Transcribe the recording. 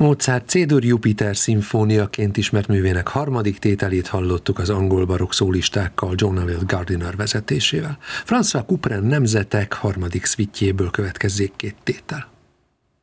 Mozart C-dur Jupiter szimfóniaként ismert művének harmadik tételét hallottuk az angol barokk szólistákkal, John Eliot Gardiner vezetésével. François Couperin Nemzetek harmadik szvittjéből következzék két tétel.